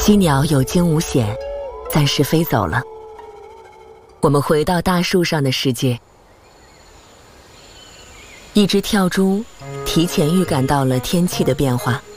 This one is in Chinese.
鸡鸟有惊无险，暂时飞走了。我们回到大树上的世界。一只跳蛛提前预感到了天气的变化。